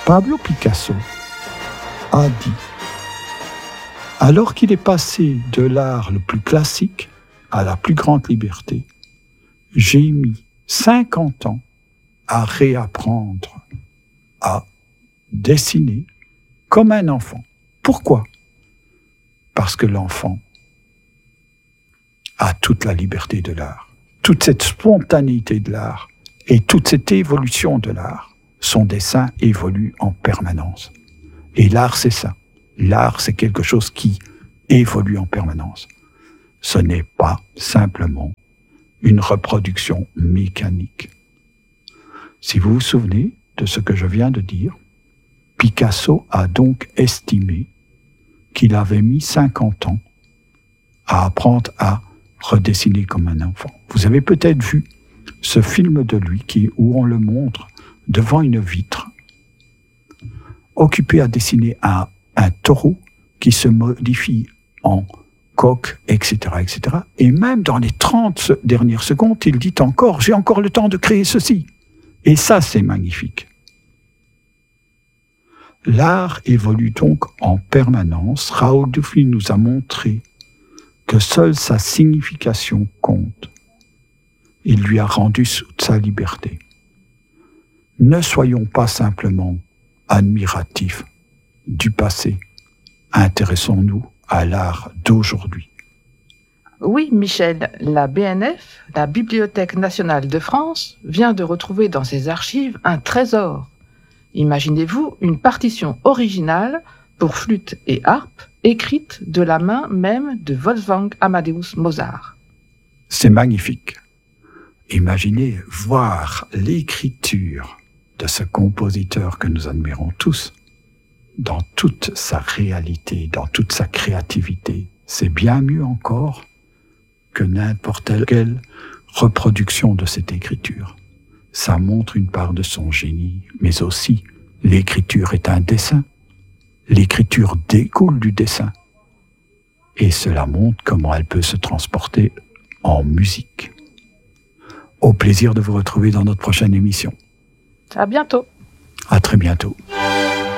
Pablo Picasso a dit, alors qu'il est passé de l'art le plus classique à la plus grande liberté, j'ai mis 50 ans à réapprendre à dessiner comme un enfant. Pourquoi ? Parce que l'enfant a toute la liberté de l'art, toute cette spontanéité de l'art et toute cette évolution de l'art. Son dessin évolue en permanence. Et l'art, c'est ça. L'art, c'est quelque chose qui évolue en permanence. Ce n'est pas simplement une reproduction mécanique. Si vous vous souvenez de ce que je viens de dire, Picasso a donc estimé qu'il avait mis 50 ans à apprendre à redessiner comme un enfant. Vous avez peut-être vu ce film de lui où on le montre devant une vitre, occupé à dessiner un taureau qui se modifie en coq, etc., etc. Et même dans les 30 dernières secondes, il dit encore « j'ai encore le temps de créer ceci ». Et ça, c'est magnifique. L'art évolue donc en permanence. Raoul Dufy nous a montré que seule sa signification compte. Il lui a rendu toute sa liberté. Ne soyons pas simplement admiratifs du passé. Intéressons-nous à l'art d'aujourd'hui. Oui, Michel, la BNF, la Bibliothèque nationale de France, vient de retrouver dans ses archives un trésor. Imaginez-vous une partition originale pour flûte et harpe, écrite de la main même de Wolfgang Amadeus Mozart. C'est magnifique. Imaginez voir l'écriture de ce compositeur que nous admirons tous dans toute sa réalité, dans toute sa créativité. C'est bien mieux encore que n'importe quelle reproduction de cette écriture. Ça montre une part de son génie, mais aussi l'écriture est un dessin. L'écriture découle du dessin. Et cela montre comment elle peut se transporter en musique. Au plaisir de vous retrouver dans notre prochaine émission. À bientôt. À très bientôt.